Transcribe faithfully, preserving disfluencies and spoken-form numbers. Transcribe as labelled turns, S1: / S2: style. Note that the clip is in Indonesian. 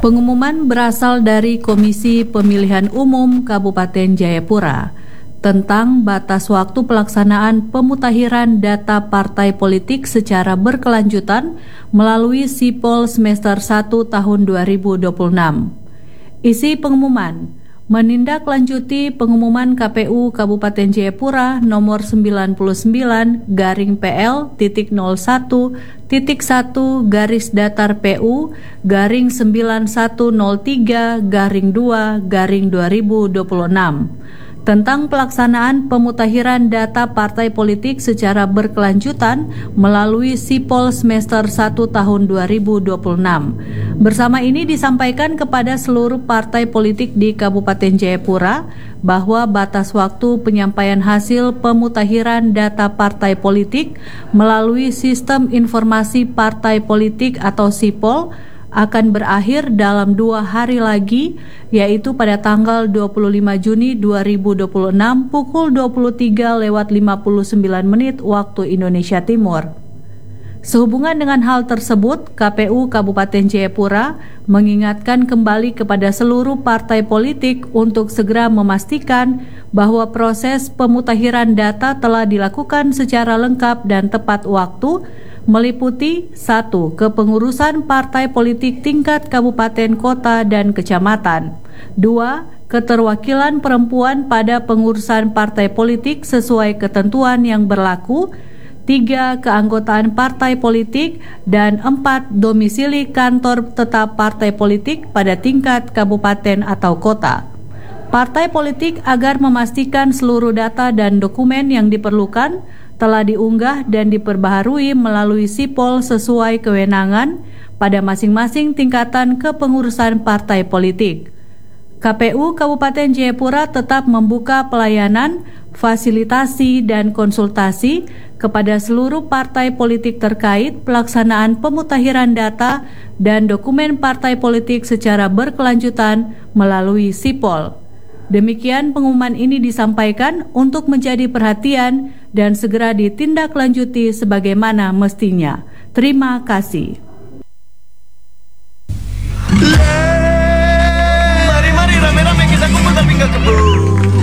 S1: Pengumuman berasal dari Komisi Pemilihan Umum Kabupaten Jayapura tentang batas waktu pelaksanaan pemutakhiran data partai politik secara berkelanjutan melalui Sipol semester satu tahun dua ribu dua puluh enam. Isi pengumuman menindaklanjuti pengumuman K P U Kabupaten Jayapura nomor sembilan puluh sembilan garing P L titik nol satu titik satu garis datar P U garing sembilan satu nol tiga garing dua garing dua ribu dua puluh enam tentang pelaksanaan pemutakhiran data partai politik secara berkelanjutan melalui Sipol semester satu tahun dua ribu dua puluh enam. Bersama ini disampaikan kepada seluruh partai politik di Kabupaten Jayapura bahwa batas waktu penyampaian hasil pemutakhiran data partai politik melalui Sistem Informasi Partai Politik atau Sipol akan berakhir dalam dua hari lagi, yaitu pada tanggal dua puluh lima Juni dua ribu dua puluh enam pukul dua puluh tiga lewat lima puluh sembilan menit waktu Indonesia Timur. Sehubungan dengan hal tersebut, K P U Kabupaten Jayapura mengingatkan kembali kepada seluruh partai politik untuk segera memastikan bahwa proses pemutakhiran data telah dilakukan secara lengkap dan tepat waktu, meliputi satu. Kepengurusan partai politik tingkat kabupaten, kota, dan kecamatan. Dua. Keterwakilan perempuan pada pengurusan partai politik sesuai ketentuan yang berlaku. Tiga. Keanggotaan partai politik. Dan empat. Domisili kantor tetap partai politik pada tingkat kabupaten atau kota. Partai politik agar memastikan seluruh data dan dokumen yang diperlukan telah diunggah dan diperbaharui melalui Sipol sesuai kewenangan pada masing-masing tingkatan kepengurusan partai politik. K P U Kabupaten Jayapura tetap membuka pelayanan, fasilitasi, dan konsultasi kepada seluruh partai politik terkait pelaksanaan pemutakhiran data dan dokumen partai politik secara berkelanjutan melalui Sipol. Demikian pengumuman ini disampaikan untuk menjadi perhatian dan segera ditindaklanjuti sebagaimana mestinya. Terima kasih.
S2: Mari-mari rame-rame kita kumpul tapi nggak keburu.